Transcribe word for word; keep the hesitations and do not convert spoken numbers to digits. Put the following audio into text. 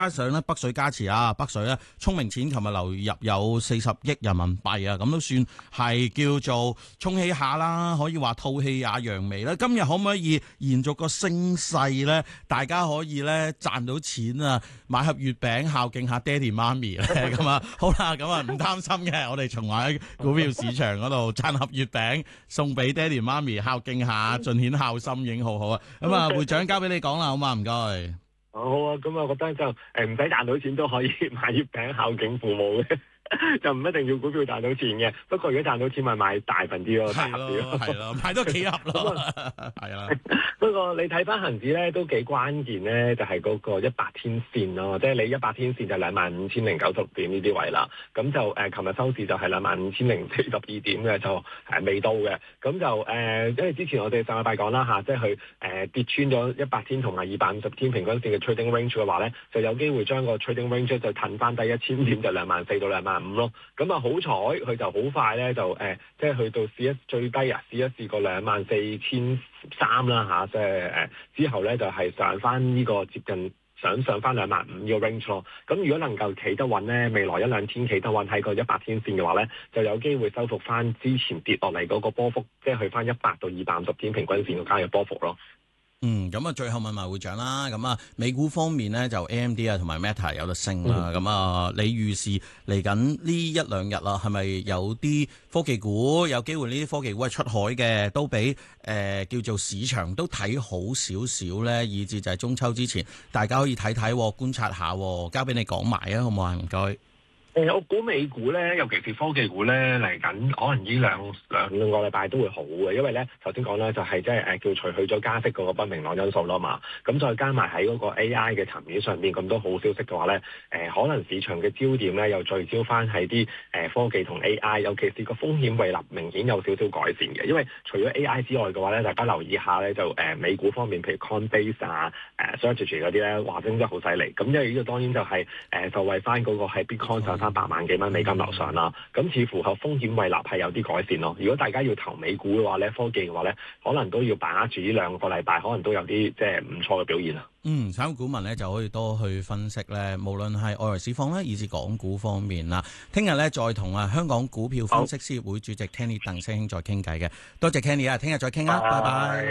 加上咧北水加持啊，北水咧聰明錢琴日流入有四十億人民幣啊，咁都算係叫做沖起下啦，可以話吐氣也揚眉啦。今日可唔可以延續個升勢咧？大家可以咧賺到錢啊，買盒月餅孝敬下爹哋媽咪咧咁啊！好啦，咁啊唔擔心嘅，我哋從喺股票市場嗰度賺盒月餅送俾爹哋媽咪孝敬下，盡顯孝心已經好好啊！咁啊，會長交俾你講啦，好嘛？唔該。 好啊，咁我覺得就誒唔使賺到錢都可以買月餅孝敬父母嘅。就唔一定要股票賺到錢嘅，不過如果賺到錢咪買大份啲咯，大盒啲咯， 係咯，買多幾盒咯，係啦。 不過你睇翻恒指咧都幾關鍵咧，就係、是、嗰個一百天線咯，即係你一百天線就兩萬五千零九十六點呢啲位啦。咁就誒，琴、呃、日收市就係兩萬五千零四十二點嘅，就誒、呃、未到嘅。咁就誒、呃，因為之前我哋上個禮拜講啦嚇，即係佢誒跌穿咗一百天同埋二百五十天平均線嘅 trading range 嘅話咧，就有機會將個 trading range 就褪翻低一千點，就兩萬四到兩萬五咯。咁啊好彩佢就好快咧就誒、呃，即係去到試一最低啊，試一試個兩萬四千三啦嚇，即係誒、呃、之後咧就係、是、上翻呢個接近想上翻兩萬五呢個 range 咯。咁如果能夠企得穩咧，未來一兩天企得穩喺個一百天線嘅話咧，就有機會收復翻之前跌落嚟嗰個波幅，即係去翻一百到二百五十天平均線嗰間嘅波幅咯。 嗯，咁啊，最後問埋會長啦。咁啊，美股方面咧就 A M D 啊同埋 Meta 有得升啦。咁、嗯、啊，你預示嚟緊呢一兩日啦，係咪有啲科技股有機會呢啲科技股係出海嘅，都俾誒、呃、叫做市場都睇好少少咧，以至就係中秋之前，大家可以睇睇觀察下，交俾你講埋啊，好唔好啊？唔該。 誒、呃，我估美股咧，尤其是科技股咧，嚟緊可能呢兩兩兩個禮拜都會好嘅，因為咧頭先講咧就係即係誒叫除去咗加息嗰個不明朗因素啦嘛，咁再加埋喺嗰個 A I 嘅層面上面咁多好消息嘅話咧，誒、呃、可能市場嘅焦點咧又聚焦翻喺啲誒科技同 A I， 尤其是個風險胃納明顯有少少改善嘅，因為除咗 A I 之外嘅話咧，大家留意下咧就誒、呃、美股方面，譬如 Coinbase 啊、誒、呃、Strategy 嗰啲咧，話升得好犀利，咁因為呢個當然就係、是、誒、呃、就為翻嗰個係 Bitcoin 上翻百萬幾蚊美金樓上啦，咁似乎個風險胃納係有啲改善咯。如果大家要投美股嘅話咧，科技嘅話咧，可能都要把握住呢兩個禮拜，可能都有啲即係唔錯嘅表現啊。 嗯，散戶股民咧就可以多去分析咧，無論係外圍市況咧，以至港股方面啦。聽日咧再同啊香港股票分析師協會主席 Kenny 鄧聲興再傾偈嘅。多謝 Kenny 啊，聽日再傾啦，拜拜。